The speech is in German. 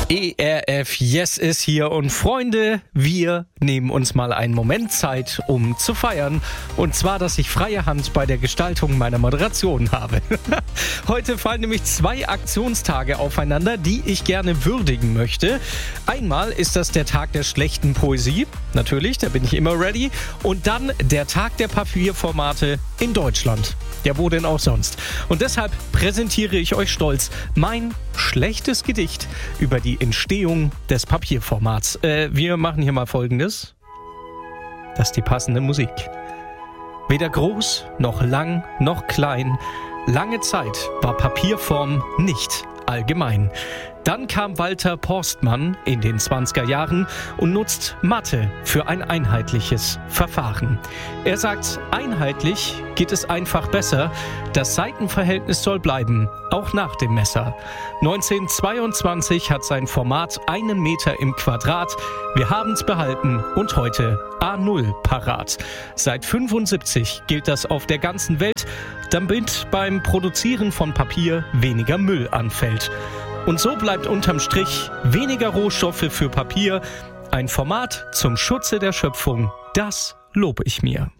ERF Yes ist hier und Freunde, wir nehmen uns mal einen Moment Zeit, um zu feiern. Und zwar, dass ich freie Hand bei der Gestaltung meiner Moderation habe. Heute fallen nämlich 2 Aktionstage aufeinander, die ich gerne würdigen möchte. Einmal ist das der Tag der schlechten Poesie, natürlich, da bin ich immer ready. Und dann der Tag der Papierformate in Deutschland. Ja, wo denn auch sonst? Und deshalb präsentiere ich euch stolz mein schlechtes Gedicht über die Entstehung des Papierformats. Wir machen hier mal Folgendes. Das ist die passende Musik. Weder groß, noch lang, noch klein. Lange Zeit war Papierform nicht allgemein. Dann kam Walter Porstmann in den 20er Jahren und nutzt Mathe für ein einheitliches Verfahren. Er sagt, einheitlich geht es einfach besser. Das Seitenverhältnis soll bleiben, auch nach dem Messer. 1922 hat sein Format 1 Meter im Quadrat. Wir haben's behalten und heute A0 parat. Seit 75 gilt das auf der ganzen Welt, damit beim Produzieren von Papier weniger Müll anfällt. Und so bleibt unterm Strich weniger Rohstoffe für Papier. Ein Format zum Schutze der Schöpfung, das lobe ich mir.